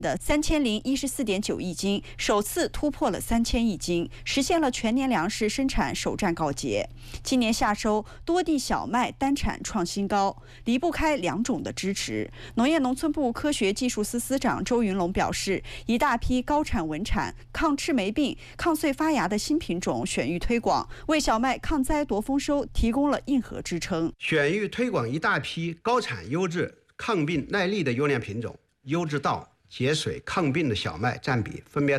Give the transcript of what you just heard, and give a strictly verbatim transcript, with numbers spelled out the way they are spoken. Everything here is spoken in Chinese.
的三千零一十四点九亿斤，首次突破了三千亿斤，实现了全年粮食生产首战告捷。今年夏收，多地小麦单产创新高，离不开两种的支持。农业农村部科学技术司司长周云龙表示，一大批高产稳产、抗赤霉病、抗穗发芽的新品种选育推广，为小麦抗灾夺丰收提供了硬核支撑。 选育推广一大批高产、优质、抗病耐力的优良品种，优质稻、节水抗病的小麦占比分别